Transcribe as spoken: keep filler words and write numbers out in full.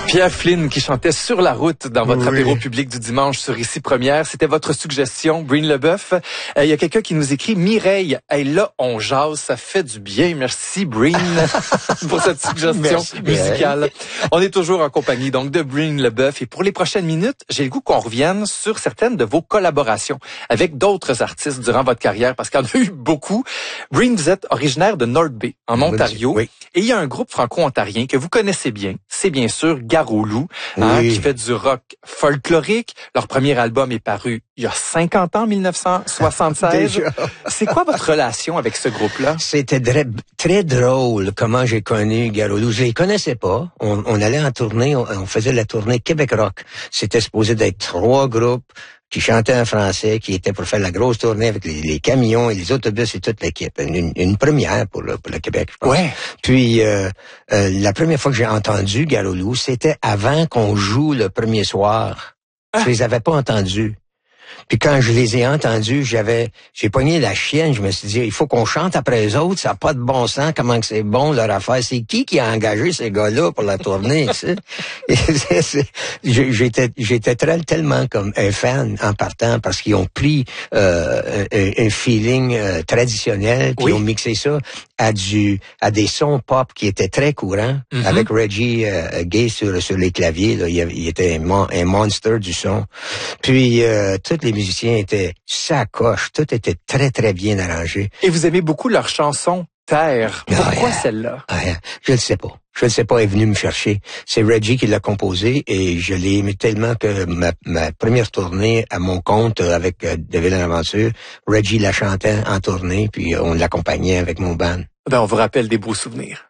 Pierre Flynn qui chantait Sur la route dans votre oui. apéro public du dimanche sur Ici Première. C'était votre suggestion, Breen Leboeuf. Il euh, y a quelqu'un qui nous écrit, Mireille, hey, là, on jase, ça fait du bien. Merci, Breen, pour cette suggestion Merci, musicale. On est toujours en compagnie donc de Breen Leboeuf. Et pour les prochaines minutes, j'ai le goût qu'on revienne sur certaines de vos collaborations avec d'autres artistes durant votre carrière, parce qu'il y en a eu beaucoup. Breen, vous êtes originaire de North Bay, en Ontario. Oui. Et il y a un groupe franco-ontarien que vous connaissez bien. C'est bien sûr Garou-Loup, hein, oui. qui fait du rock folklorique. Leur premier album est paru il y a cinquante ans, dix-neuf cent soixante-seize. C'est quoi votre relation avec ce groupe-là? C'était très, très drôle comment j'ai connu Garou-Loup. Je les connaissais pas. On, on allait en tournée, on, on faisait la tournée Québec Rock. C'était supposé d'être trois groupes qui chantaient en français, qui étaient pour faire la grosse tournée avec les, les camions et les autobus et toute l'équipe. Une, une première pour le, pour le Québec, je pense. Ouais. Puis, euh, euh, la première fois que j'ai entendu Garou-Loup, c'était avant qu'on joue le premier soir. Ah. Je les avais pas entendus. Puis quand je les ai entendus, j'avais, j'ai pogné la chienne, je me suis dit, il faut qu'on chante après les autres, ça n'a pas de bon sens, comment que c'est bon leur affaire. C'est qui qui a engagé ces gars-là pour la tournée, tu sais? c'est, c'est, j'étais, j'étais très, tellement comme un fan en partant parce qu'ils ont pris euh, un, un feeling euh, traditionnel, puis oui. ils ont mixé ça à du, à des sons pop qui étaient très courants, mm-hmm. avec Reggie euh, Gay sur, sur les claviers, là, il, il était un, mon, un monster du son. Puis euh, toutes les musiciens étaient sacoches, tout était très très bien arrangé. Et vous aimez beaucoup leur chanson Terre. Pourquoi ah, celle-là? Ah, je ne sais pas. Je ne sais pas, elle est venue me chercher. C'est Reggie qui l'a composé et je l'ai aimé tellement que ma, ma première tournée à mon compte avec euh, De Villaine Aventure, Reggie la chantait en tournée puis on l'accompagnait avec mon band. Ben, on vous rappelle des beaux souvenirs.